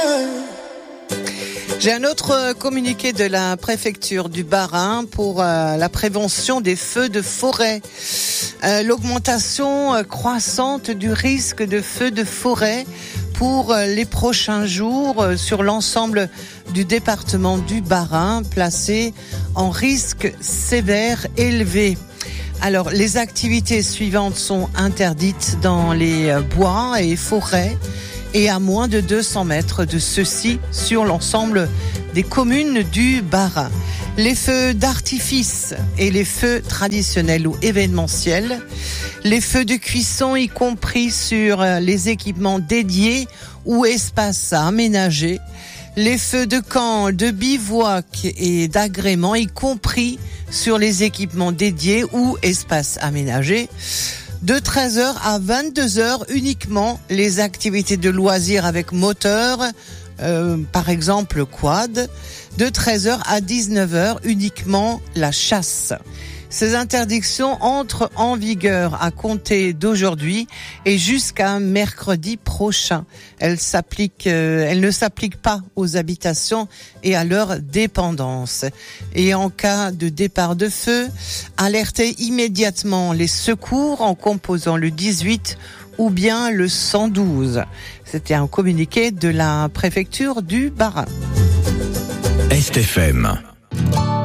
J'ai un autre communiqué de la préfecture du Bas-Rhin pour la prévention des feux de forêt. L'augmentation croissante du risque de feux de forêt pour les prochains jours sur l'ensemble du département du Bas-Rhin, placé en risque sévère élevé. Alors, les activités suivantes sont interdites dans les bois et forêts et à moins de 200 mètres de ceux-ci sur l'ensemble des communes du Bas-Rhin. Les feux d'artifice et les feux traditionnels ou événementiels, les feux de cuisson y compris sur les équipements dédiés ou espaces à aménager, les feux de camp, de bivouac et d'agrément y compris sur les équipements dédiés ou espaces aménagés. De 13h à 22h uniquement les activités de loisirs avec moteur, par exemple quad. De 13h à 19h uniquement la chasse. Ces interdictions entrent en vigueur à compter d'aujourd'hui et jusqu'à mercredi prochain. Elles ne s'appliquent pas aux habitations et à leurs dépendances. Et en cas de départ de feu, alertez immédiatement les secours en composant le 18 ou bien le 112. C'était un communiqué de la préfecture du Bas-Rhin. Est FM.